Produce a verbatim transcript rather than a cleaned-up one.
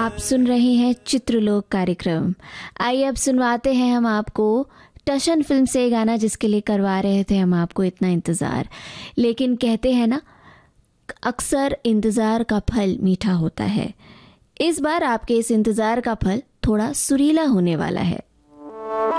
आप सुन रहे हैं चित्रलोक कार्यक्रम। आइए अब सुनवाते हैं हम आपको टशन फिल्म से गाना जिसके लिए करवा रहे थे हम आपको इतना इंतज़ार। लेकिन कहते हैं ना, अक्सर इंतज़ार का फल मीठा होता है। इस बार आपके इस इंतज़ार का फल थोड़ा सुरीला होने वाला है।